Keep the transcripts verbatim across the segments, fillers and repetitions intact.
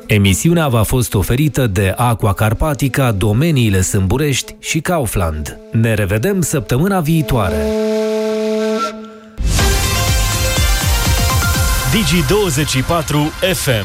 Emisiunea v-a fost oferită de Aqua Carpatica, Domeniile Sâmburești și Kaufland. Ne revedem săptămâna viitoare! Digi douăzeci și patru F M.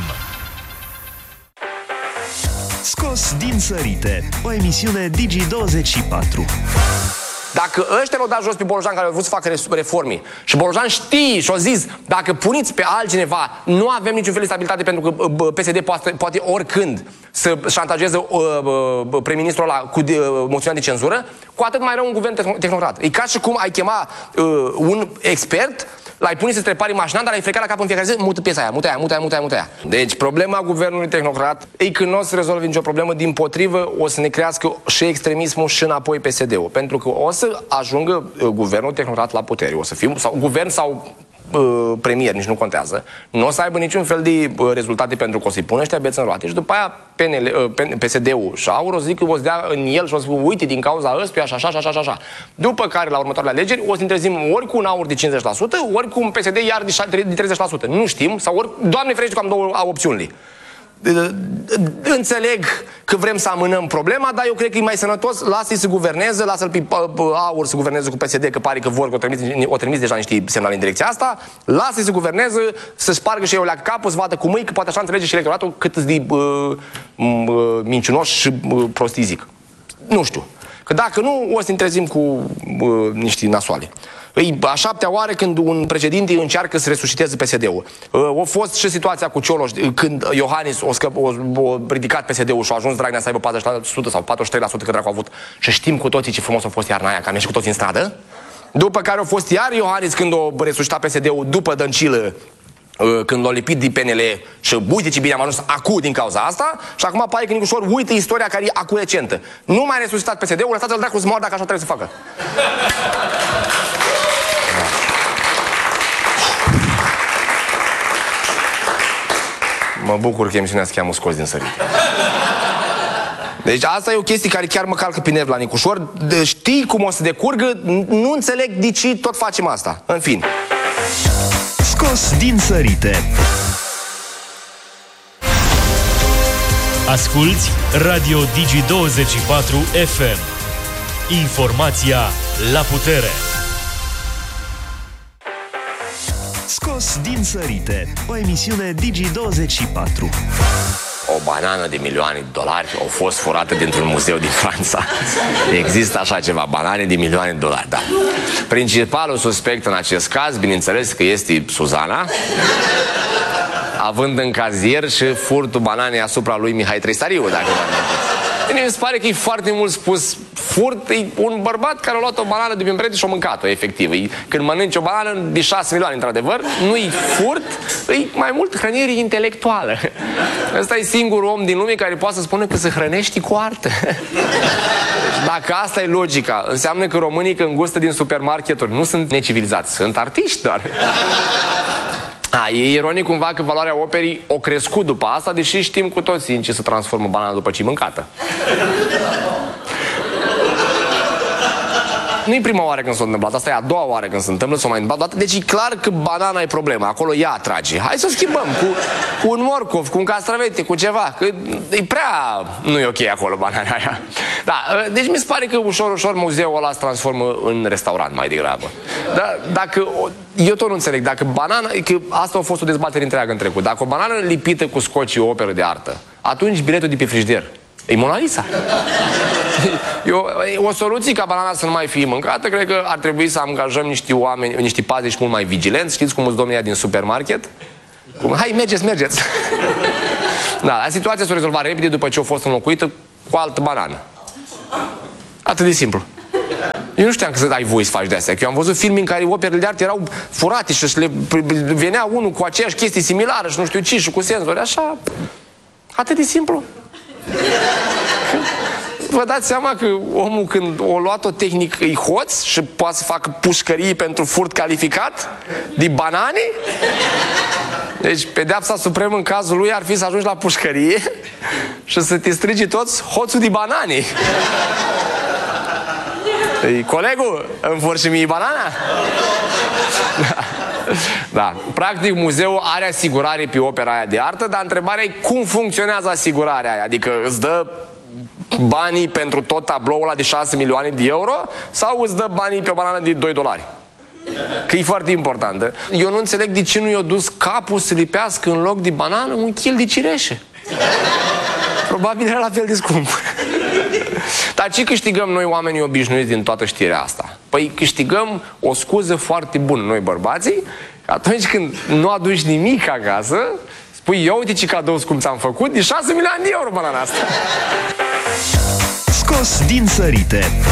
Scos din sărite, o emisiune Digi douăzeci și patru. Dacă ăștia l-au dat jos pe Bolojan care au vrut să facă reforme și Bolojan știe și-a zis, dacă puniți pe altcineva, nu avem niciun fel de stabilitate pentru că P S D poate, poate oricând să șantajeze uh, uh, prim-ministrul ăla cu uh, moțiunea de cenzură, cu atât mai rău un guvern tehnocrat. E ca și cum ai chema uh, un expert, l-ai pune să-ți repari mașina, dar l-ai frecat la cap în fiecare zi, mută piesa aia, mută aia, mută aia, mută aia, mută aia. Deci problema guvernului tehnocrat e că nu o să rezolve nicio problemă, dimpotrivă o să ne crească și extremismul și înapoi P S D-ul. Pentru că o să ajungă uh, guvernul tehnocrat la putere. O să fim, sau guvern sau uh, premier, nici nu contează. Nu o să aibă niciun fel de uh, rezultate pentru că o să-i pună ăștia beți în roate. Și după aia P N L, uh, P S D-ul și Aur o să zic că o să dea în el și o să spun, uite, din cauza ăstuia, așa, așa, așa, așa. După care, la următoarele alegeri, o să ne trezim ori cu un Aur de cincizeci la sută, ori cu un P S D iar de treizeci la sută. Nu știm, sau ori, Doamne ferește că am două opțiunile. Înțeleg că vrem să amânăm problema, dar eu cred că e mai sănătos, lasă-i să guverneze, lasă-l pe Aur să guverneze cu P S D, că pare că vor, că o trimis, o trimis deja niște semnale în direcția asta, lasă-i să guverneze, să spargă și eu la capul, să vadă cu mâini, că poate așa înțelege și electoratul cât de uh, uh, mincinoși și uh, prostii zic. Nu știu. Că dacă nu, o să ne trezim cu uh, niște nasoale. E a șaptea oară când un președinte încearcă să resusciteze P S D-ul. A fost și situația cu Cioloș, când Iohannis o, scăp, o, o ridicat P S D-ul și a ajuns Dragnea să aibă patruzeci la sută sau patruzeci și trei la sută că dracu a avut. Și știm cu toții ce frumos a fost iarna aia, că am ieșit cu toții în stradă. După care a fost iar Iohannis când o resuscitat P S D-ul după Dăncilă, când l-a lipit din P N L și uite ce bine am ajuns acu din cauza asta și acum pare că Nicușor uită istoria care e acu recentă. Nu mai resuscitat P S D-ul, lăsați-l dracu să moară dacă așa trebuie să facă. Mă bucur că emisiunea se cheamă Scos din sărite. Deci asta e o chestie care chiar mă calcă pe nerv la Nicușor. De, știi cum o să decurgă, nu înțeleg de ce tot facem asta. În fine. Scos din sărite. Asculți Radio Digi douăzeci și patru F M. Informația la putere. Scos din sărite, o emisiune Digi douăzeci și patru. O banană de milioane de dolari a fost furată dintr-un muzeu din Franța. Există așa ceva, banane de milioane de dolari, da. Principalul suspect în acest caz, bineînțeles că este Suzana, având în cazier și furtul bananei asupra lui Mihai Trăistariu, dacă vă amintiți. Mi se pare că e foarte mult spus furt, e un bărbat care a luat o banană de pe perete și a mâncat-o, efectiv. E, când mănânci o banană de șase milioane, într-adevăr, nu-i furt, e mai mult hrănire intelectuală. Ăsta e singurul om din lume care poate să spună că se hrănește cu artă. Dacă asta e logica, înseamnă că românii când gustă din supermarketuri nu sunt necivilizați, sunt artiști doar. A, e ironic cumva că valoarea operii o crescut după asta, deși știm cu toții în ce se transformă banana după ce e mâncată. Nu-i prima oară când s-a întâmplat, asta e a doua oară când se întâmplă, s-a mai întâmplat. Deci e clar că banana e problema, acolo ea atrage. Hai să schimbăm cu, cu un morcov, cu un castravete, cu ceva, că e prea... nu e ok acolo banana aia. Da, deci mi se pare că ușor, ușor muzeul ăla se transformă în restaurant mai degrabă. Dar dacă... eu tot nu înțeleg, dacă banana... că asta a fost o dezbatere întreagă în trecut. Dacă o banană lipită cu scoci e o operă de artă, atunci biletul de pe frigider e Mona Lisa. Eu, o soluție ca banana să nu mai fie mâncată, cred că ar trebui să angajăm niște oameni, niște paziști mult mai vigilenți. Știți cum sunt domnii din supermarket? Cum, hai, mergeți, mergeți. Da, situația s-a rezolvat repede după ce a fost înlocuită cu altă banană. Atât de simplu. Eu nu știam că să ai voie să faci de astea, că eu am văzut filme în care operele de artă erau furate și le venea unul cu aceeași chestie similară și nu știu ce, și cu senzori, așa. Atât de simplu. Vă dați seama că omul când o luat o tehnică e hoț și poate să facă pușcării pentru furt calificat de banane? Deci pedeapsa supremă în cazul lui ar fi să ajungi la pușcărie și să te strigi toți hoțul de banane. Ei, colegul, îmi fur și mie banana? Da. Da. Practic, muzeul are asigurare pe opera aia de artă, dar întrebarea e cum funcționează asigurarea aia. Adică îți dă banii pentru tot tabloul ăla de șase milioane de euro sau îți dă banii pe o banană de doi dolari? Că e foarte importantă. Eu nu înțeleg de ce nu i-a dus capul să lipească în loc de banană un kil de cireșe. Probabil era la fel de scump. Dar ce câștigăm noi oamenii obișnuiți din toată știrea asta? Păi câștigăm o scuză foarte bună noi bărbații, că atunci când nu aduci nimic acasă, spui, ia uite ce cadou scump ți-am făcut, de șase milioane de euro banana asta. Scos din sărite